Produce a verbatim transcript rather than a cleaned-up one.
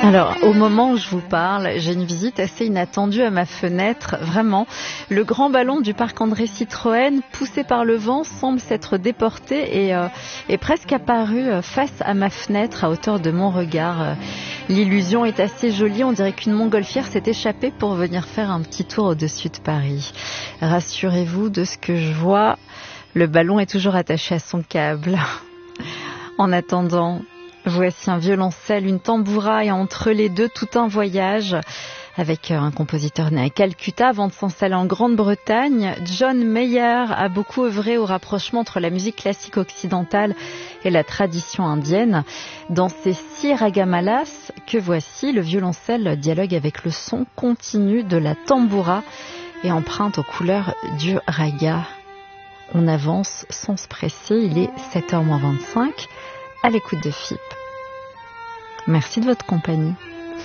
Alors, au moment où je vous parle, j'ai une visite assez inattendue à ma fenêtre. Vraiment, le grand ballon du parc André Citroën, poussé par le vent, semble s'être déporté et euh, est presque apparu face à ma fenêtre, à hauteur de mon regard. L'illusion est assez jolie, on dirait qu'une montgolfière s'est échappée pour venir faire un petit tour au-dessus de Paris. Rassurez-vous de ce que je vois, le ballon est toujours attaché à son câble. En attendant, voici un violoncelle, une tamboura et entre les deux tout un voyage avec un compositeur né à Calcutta avant de s'installer en Grande-Bretagne. John Mayer a beaucoup œuvré au rapprochement entre la musique classique occidentale et la tradition indienne. Dans ces six ragamalas que voici, le violoncelle dialogue avec le son continu de la tamboura et emprunte aux couleurs du raga. On avance sans se presser, il est sept heures moins vingt-cinq à l'écoute de F I P. Merci de votre compagnie.